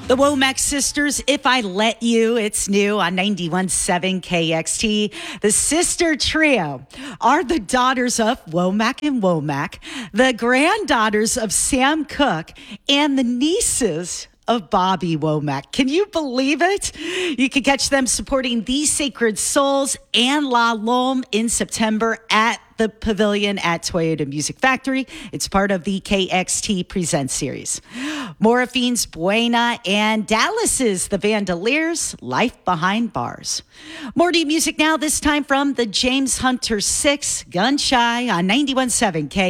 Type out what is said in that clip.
The Womack Sisters, If I Let You, it's new on 91.7 KXT. The sister trio are the daughters of Womack and Womack, the granddaughters of Sam Cooke, and the nieces of Bobby Womack. Can you believe it? You can catch them supporting These Sacred Souls and La Lome in September at the Pavilion at Toyota Music Factory. It's part of the KXT Presents series. Moraphine's Buena and Dallas's The Vandaliers, Life Behind Bars. More music now, this time from the James Hunter 6, Gun Shy on 91.7 K.